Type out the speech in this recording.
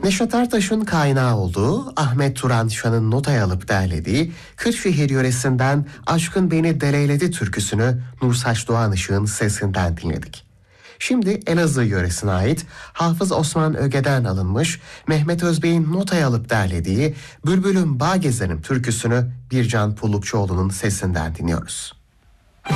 Neşet Ertaş'ın kaynağı olduğu, Ahmet Turan Şan'ın notaya alıp derlediği Kırşehir yöresinden Aşkın Beni Deleyledi türküsünü Nursaç Doğan Işık'ın sesinden dinledik. Şimdi Elazığ yöresine ait Hafız Osman Öge'den alınmış Mehmet Özbey'in notaya alıp derlediği Bülbülüm Bağ Gezerim türküsünü Bircan Pullukçuoğlu'nun sesinden dinliyoruz.